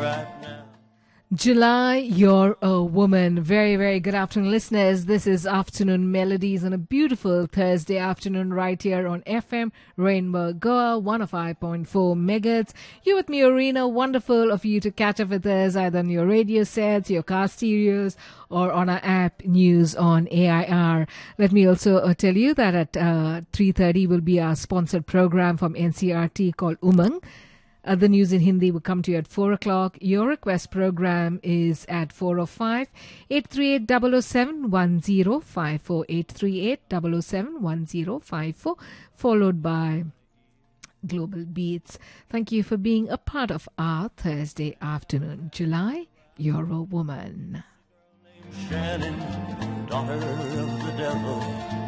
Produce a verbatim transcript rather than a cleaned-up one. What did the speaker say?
right now. July, you're a woman. Very, very good afternoon, listeners. This is Afternoon Melodies on a beautiful Thursday afternoon right here on F M Rainbow Goa one oh five point four megahertz. You with me, Arena. Wonderful of you to catch up with us either on your radio sets, your car stereos, or on our app News on A I R. Let me also uh, tell you that at uh, three thirty will be our sponsored program from N C R T called Umang. Uh, the news in Hindi will come to you at four o'clock. Your request program is at four oh five, eight three eight, zero zero seven, one zero five four, eight three eight, zero zero seven, one zero five four, followed by Global Beats. Thank you for being a part of our Thursday afternoon. July, you're a woman. Shannon, daughter of the devil.